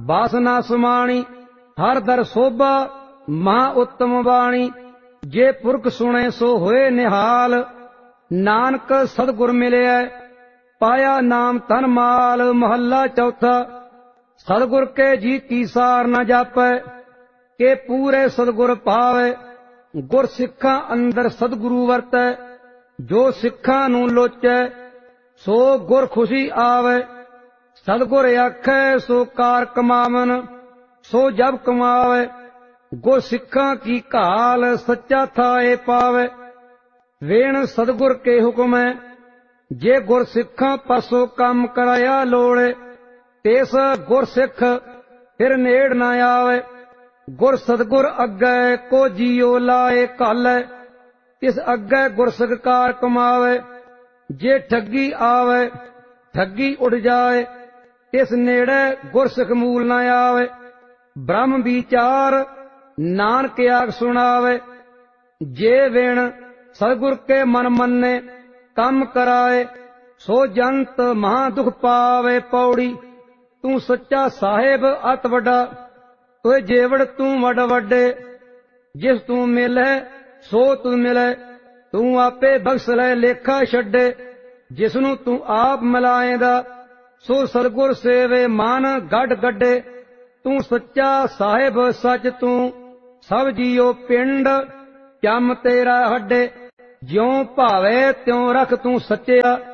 बासना समाणी हर दर शोभा महा उत्तम बाणी। जे पुरख सुने सो होए निहाल नानक सतगुर मिले पाया नाम तन माल। महला चौथा। सतगुर के जी की सार न जापै के पूरे सतगुर पावे। गुर सिखा अंदर सतगुरु वरतै जो सिखा नू लोचै सो गुर खुशी आवे। सतगुर आखै सो कार कमावन सो जब कमावे। गुर सिखा की घाल सच्चा थाए पावे। वेण सतगुर के हुक्म जे गुर सिखा पासों काम कराया लोड़े तेस गुर सिख फिर नेड़ न आवे। गुर सतगुर अग्गै को जियो लाए कल तिस अग्गै गुर सत्कार कमावे। जे ठगी आवे ठगी उड़ जाए तिस नेड़े गुर सिख मूल न आवे। ब्रह्म विचार नानक आख सुनावे जे वेण सतगुर के मन मन्ने काम कराए सो जंत महा दुख पावे। पौड़ी तू सच्चा साहेब अत वड्डा तोए जेवड़ तू वड वड्डे। जिस तू मिले सो तू मिले तू आपे बख्श लै लेखा छड्डे। जिसनू तू आप मिलाएंदा सो सतगुर सेवे मान गढ़ गड्डे। तू सच्चा साहेब सच तू सब जियो पिंड चम तेरा हड्डे। ज्यों भावे त्यों रख तू सच्चिया